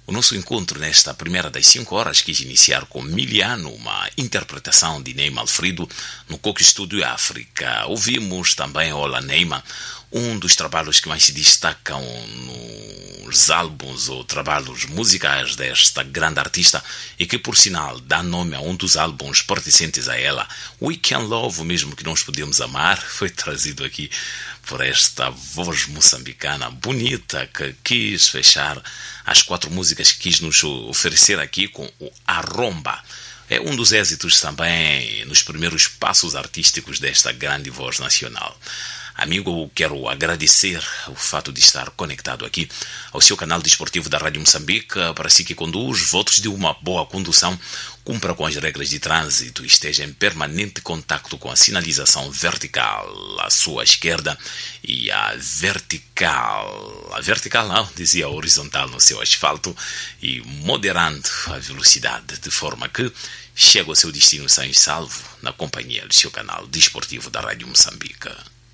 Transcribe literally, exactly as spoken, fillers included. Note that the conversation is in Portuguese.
O nosso encontro nesta primeira das cinco horas quis iniciar com Miliano, uma interpretação de Neima Alfredo no Coco Studio África. Ouvimos também Ola Neima, um dos trabalhos que mais se destacam nos álbuns ou trabalhos musicais desta grande artista e que, por sinal, dá nome a um dos álbuns pertencentes a ela. We Can Love, mesmo que nós podemos amar, foi trazido aqui por esta voz moçambicana bonita que quis fechar as quatro músicas que quis nos oferecer aqui com o Arromba. É um dos êxitos também nos primeiros passos artísticos desta grande voz nacional. Amigo, quero agradecer o fato de estar conectado aqui ao seu canal desportivo da Rádio Moçambique. Para si que conduz, votos de uma boa condução, cumpra com as regras de trânsito, esteja em permanente contacto com a sinalização vertical à sua esquerda e a vertical, a vertical não, dizia horizontal no seu asfalto, e moderando a velocidade de forma que chega ao seu destino sã e salvo na companhia do seu canal desportivo da Rádio Moçambique.